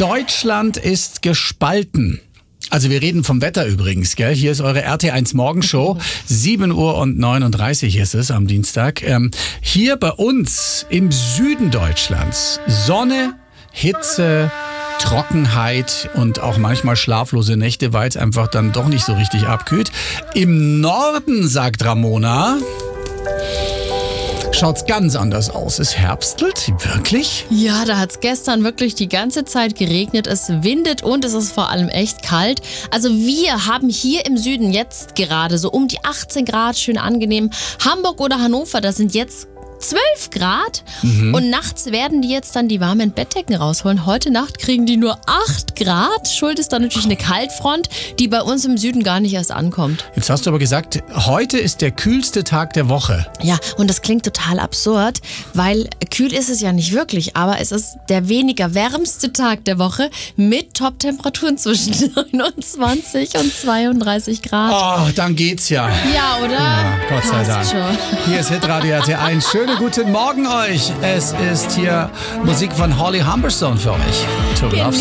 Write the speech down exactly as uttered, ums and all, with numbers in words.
Deutschland ist gespalten. Also wir reden vom Wetter übrigens, gell? Hier ist eure R T eins Morgenshow. sieben Uhr und neununddreißig ist es am Dienstag. Ähm, hier bei uns im Süden Deutschlands Sonne, Hitze, Trockenheit und auch manchmal schlaflose Nächte, weil es einfach dann doch nicht so richtig abkühlt. Im Norden, sagt Ramona, schaut's ganz anders aus. Es herbstelt, wirklich? Ja, da hat's gestern wirklich die ganze Zeit geregnet. Es windet und es ist vor allem echt kalt. Also wir haben hier im Süden jetzt gerade so um die achtzehn Grad, schön angenehm. Hamburg oder Hannover, das sind jetzt zwölf Grad mhm. und nachts werden die jetzt dann die warmen Bettdecken rausholen. Heute Nacht kriegen die nur acht Grad. Schuld ist dann natürlich eine Kaltfront, die bei uns im Süden gar nicht erst ankommt. Jetzt hast du aber gesagt, heute ist der kühlste Tag der Woche. Ja, und das klingt total absurd, weil kühl ist es ja nicht wirklich, aber es ist der weniger wärmste Tag der Woche mit Top-Temperaturen zwischen neunundzwanzig und zweiunddreißig Grad. Oh, dann geht's ja. Ja, oder? Ja, Gott sei Dank. Schon. Hier ist Hitradio R T eins. Schönen guten Morgen euch. Es ist hier Musik von Holly Humberstone für euch. To Love